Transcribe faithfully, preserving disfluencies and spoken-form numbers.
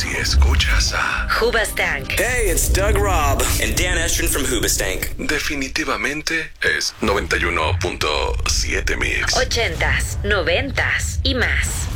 si escuchas a Hoobastank. Hey, it's Doug Robb and Dan Estrin from Hoobastank. definitivamente es noventa y uno punto siete Mix. Ochentas, noventas y más.